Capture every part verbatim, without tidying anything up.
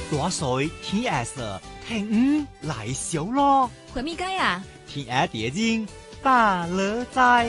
大水天下事，聽五來小咯。 回咪街啊？ 天下地人大樂在。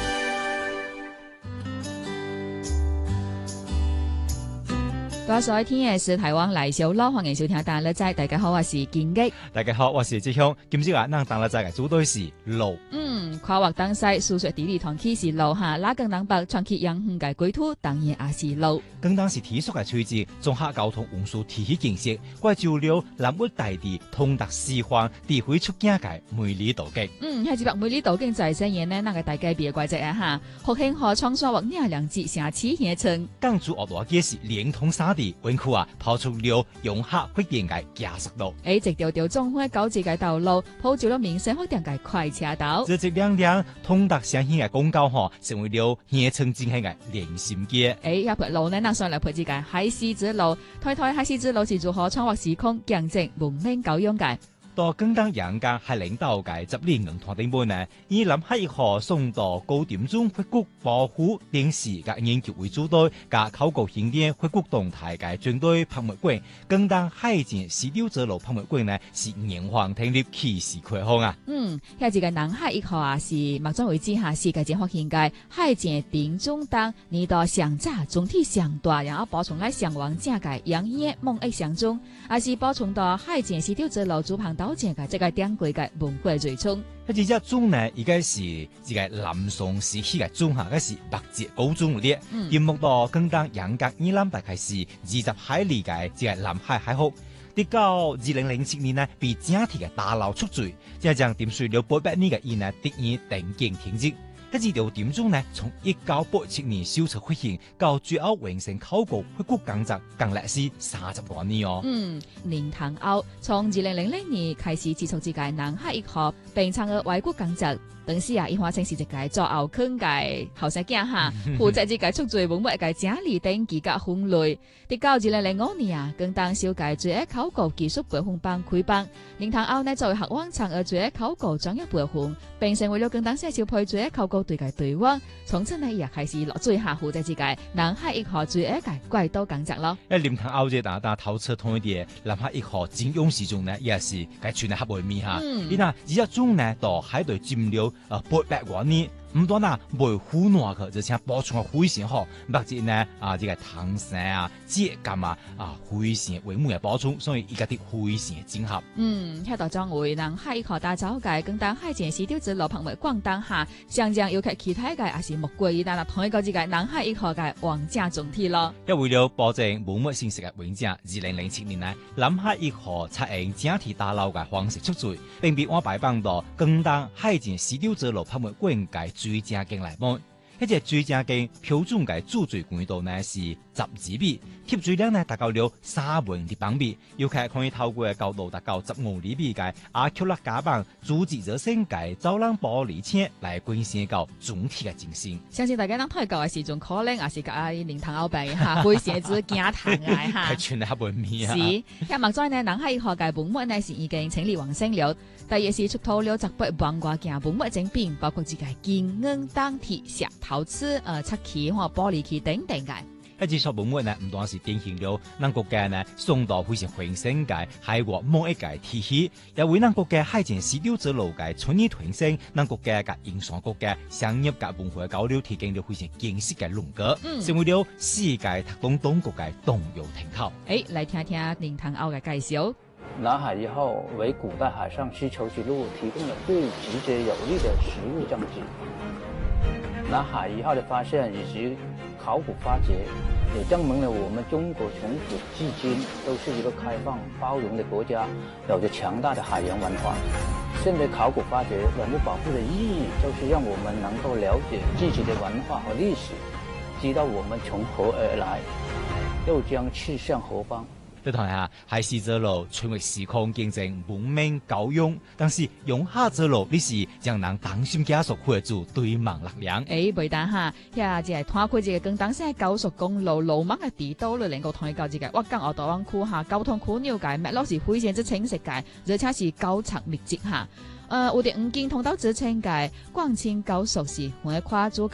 大水天下事，台灣來小咯，歡迎收聽大樂在。大家好，我是建吉。 大家好，我是志雄。今朝啊，咱大樂在嘅主題是路。 嗯，跨越東西，數說地理團起是路哈，拉更南北傳去養遠嘅歸途，當然也是路。 更當是體縮嘅推進，綜合交通運輸體系建設，怪就了南北大地通達四方，地會出境嘅美麗島徑。 嗯，喺這北美麗島徑在生嘢呢，那個大概別怪隻啊哈，復興和創作或廿兩節城市現稱。 港珠澳大街是連通三地，運區啊跑出了融合發展嘅加速度。 誒，直條條中開高捷嘅道路，鋪就了民生發展嘅快車道。 這這兩輛通達相興嘅公交吼，成為了現稱真係嘅連心街。 誒，一條路呢，那上來配置嘅海獅子路，台台海獅子路是如何創劃時空，見證文明教養嘅。 到更當人家係領導嘅執連銀團頂本呢，以南海一號送到高點中發局保護電視嘅研究為主隊，加考古興典發局動態嘅軍隊博物館，更當海前西丟者路博物館呢是炎黃聽力氣勢開放啊。 嗯，喺這個南海一號啊，是目前為止下世界前發現嘅海前頂中當年度上早總體上大，然後補充來上王正嘅洋野夢憶相中，還是補充到海前西丟者路主旁島前嘅這個典貴嘅文化最衝。 喺這隻鐘呢，應該是這個南宋時期嘅鐘嚇，嗰是白節高鐘列。節目到更當洋格以南大概是二十海里嘅這個南海海峽。直到二零零七年呢，被整體嘅大樓出罪，即係將點水了八百年嘅伊呢，突然定經停職。喺這條點鐘呢，從一九八七年首次發現，到最後完成考古發掘工作，更歷時三十多年哦。 嗯，年頭後從二零零零年開始接觸這個南海一號，並參與挖掘工作。當時啊，伊化成是一個做後坑嘅後生囝哈，負責這個出罪文物嘅整理等級甲分類。直到二零零五年啊，更當小個最愛考古技術培訓班開班。年頭後呢，作為學員參與最愛考古專業培訓，並成為了更當細小配最愛考古隊嘅隊員。從此呢，也開始落最下負責這個南海一號最愛嘅怪盜工作咯。 喺年頭後這大大頭車同一啲南海一號徵用時中呢，也是佢全係合為面哈。你睇，而家中呢到海隊佔了。呃，八百多年，唔多呐，維護耐佢，就請補充個灰線嗬，或者呢啊，這個藤繩啊、秸秆啊、啊灰線為每日補充，所以依家啲灰線整合。嗯， 喺度將為南海一號打造嘅，更當海前西丟者路旁為廣當下，上將要求其他嘅也是莫過於但係同一個這個南海一號嘅王者總體咯。 因為了保證文物信息嘅永正，二零零七年呢，南海一號採用整體大樓嘅方式出罪，並被我擺放到更當海前西丟者路博物館嘅最正經來望，一隻最正經標準嘅主罪規度呢是十二米，貼罪量呢達到了三萬立方米，尤其可以透過高度達到十五厘米嘅阿克力加板組織咗成嘅走廊玻璃窗來貢獻到總體嘅精神。 相信大家當睇舊嘅時仲可能也是個阿年頭後輩哈，會寫字驚嘆嘅哈。 係全係黑面啊！ 是，喺目前呢，南海一號嘅文物呢是已經清理完成了，但也是出土了十八萬多件文物精品，包括這個金銀、鋼鐵、石陶瓷、誒漆器或玻璃器等等嘅。 一啲數文物呢，唔單是典型了咱國家呢宋代非常興盛嘅海外貿易嘅體系，也為咱國家海前西丟者路嘅創意提升，咱國家嘅營商國家商業嘅文化交流，提供了非常堅實嘅龍格，嗯、成為了世界特東當國嘅重要亭頭。 誒，嚟聽聽林騰奧嘅介紹。 南海一號為古代海上絲綢之路提供了最直接有力的實物證據。南海一號的發現以及考古發掘，也證明了我們中國從古至今都是一個開放包容的國家，有着強大的海洋文化。現在考古發掘文物保護的意義，就是讓我們能夠了解自己的文化和歷史，知道我們從何而來，又將去向何方。 對台下海西者路全域時空見證文明教養，但是用下者路你是讓人擔心加速會做對盲力量。 誒，袂當哈，呀，即係拖開這個更當時嘅高速公路路網嘅地道，嚟能夠同你講這個我港澳大灣區下交通樞紐嘅脈絡是非常之清晰嘅，而且是高層密集哈。呃，有啲五經通道之稱嘅廣清高速是會跨足。